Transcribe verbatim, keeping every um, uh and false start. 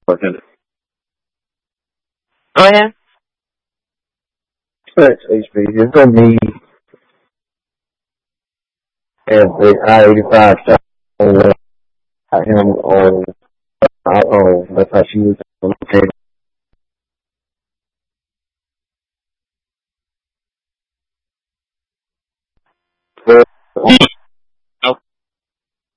working. Oh yeah. It's H B. It's gonna be at the I eighty-five stop on uh, him on uh, oh, that's how she was located.